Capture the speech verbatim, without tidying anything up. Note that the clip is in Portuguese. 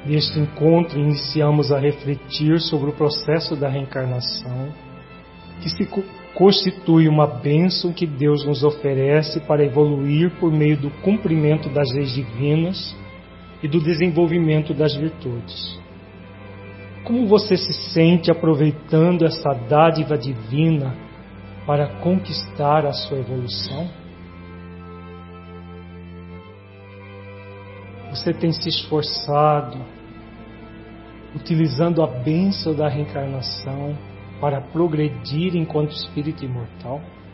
Neste encontro, iniciamos a refletir sobre o processo da reencarnação, que se constitui uma bênção que Deus nos oferece para evoluir por meio do cumprimento das leis divinas e do desenvolvimento das virtudes. Como você se sente aproveitando essa dádiva divina para conquistar a sua evolução? Você tem se esforçado, utilizando a bênção da reencarnação para progredir enquanto espírito imortal?